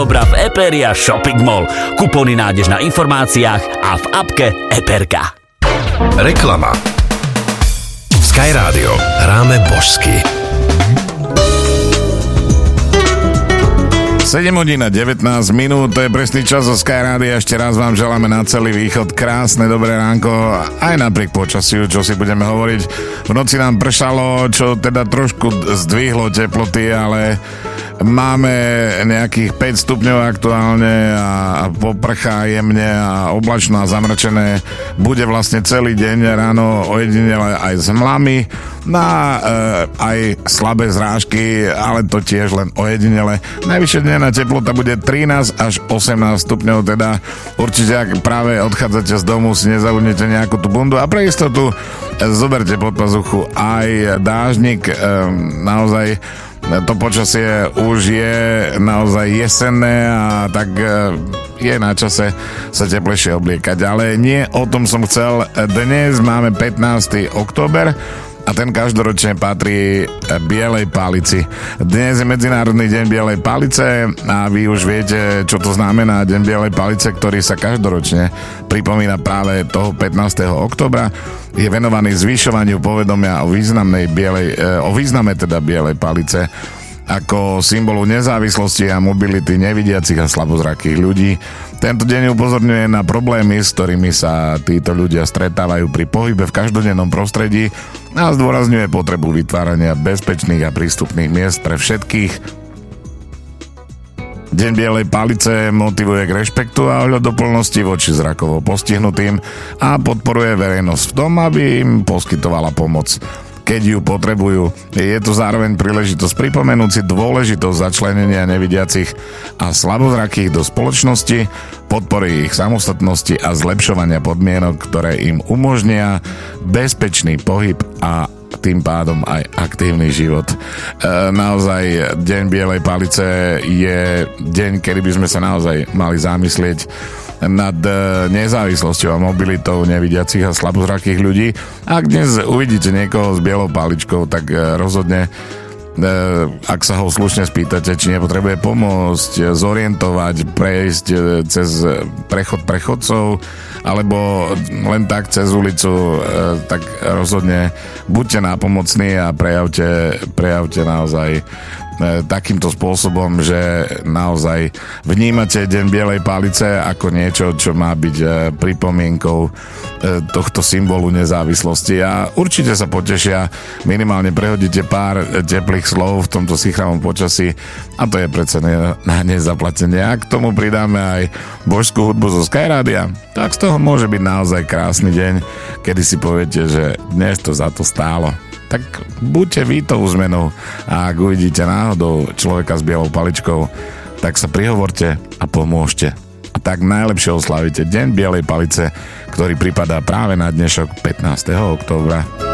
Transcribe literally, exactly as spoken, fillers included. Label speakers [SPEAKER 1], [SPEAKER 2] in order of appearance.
[SPEAKER 1] Dobrá v Eperia Shopping Mall. Kupóny nájdeš na informáciách a v appke Eperka.
[SPEAKER 2] Reklama. Sky Radio. Hráme božsky.
[SPEAKER 3] sedem hodín a devätnásť minút, to je presný čas zo Sky Rádia. Ešte raz vám želáme na celý východ krásne dobré ránko, aj napriek počasiu, čo si budeme hovoriť. V noci nám pršalo, čo teda trošku zdvihlo teploty, ale máme nejakých päť stupňov aktuálne a poprchá jemne a oblačno a zamračené. Bude vlastne celý deň, ráno ojedinele aj s mlami, no a e, aj slabé zrážky, ale to tiež len ojedinele. Najvyššie dňa teplota bude trinásť až osemnásť stupňov, teda určite ak práve odchádzate z domu, si nezabudnete nejakú tú bundu a pre istotu zoberte pod pazuchu aj dážnik. E, naozaj to počasie už je naozaj jesenné a tak je na čase sa teplejšie obliekať. Ale nie o tom som chcel. Dnes máme pätnásteho október a ten každoročne patrí Bielej palici. Dnes je Medzinárodný deň Bielej palice a vy už viete, čo to znamená Deň Bielej palice, ktorý sa každoročne pripomína práve toho pätnásteho októbra. Je venovaný zvyšovaniu povedomia o významnej bielej, o význame teda Bielej palice ako symbolu nezávislosti a mobility nevidiacich a slabozrakých ľudí. Tento deň upozorňuje na problémy, s ktorými sa títo ľudia stretávajú pri pohybe v každodennom prostredí a zdôrazňuje potrebu vytvárania bezpečných a prístupných miest pre všetkých. Deň Bielej palice motivuje k rešpektu a ohľaduplnosti voči zrakovo postihnutým a podporuje verejnosť v tom, aby im poskytovala pomoc, keď ju potrebujú. Je to zároveň príležitosť pripomenúť si dôležitosť začlenenia nevidiacich a slabozrakých do spoločnosti, podpory ich samostatnosti a zlepšovania podmienok, ktoré im umožnia bezpečný pohyb a tým pádom aj aktívny život. E, naozaj Deň Bielej palice je deň, kedy by sme sa naozaj mali zamyslieť nad nezávislosťou a mobilitou nevidiacich a slabozrakých ľudí. Ak dnes uvidíte niekoho s bielou paličkou, tak rozhodne, ak sa ho slušne spýtate, či nepotrebuje pomôcť, zorientovať, prejsť cez prechod prechodcov, alebo len tak cez ulicu, tak rozhodne buďte nápomocní a prejavte, prejavte naozaj takýmto spôsobom, že naozaj vnímate Deň Bielej palice ako niečo, čo má byť pripomienkou tohto symbolu nezávislosti a určite sa potešia, minimálne prehodíte pár teplých slov v tomto sichravom počasí a to je predsa na nezaplatenie. A k tomu pridáme aj božskú hudbu zo Sky Rádia, tak z toho môže byť naozaj krásny deň, kedy si poviete, že dnes to za to stálo. Tak buďte vy tou zmenou a ak uvidíte náhodou človeka s bielou paličkou, tak sa prihovorte a pomôžte. A tak najlepšie oslavíte Deň Bielej palice, ktorý pripadá práve na dnešok pätnásteho októbra.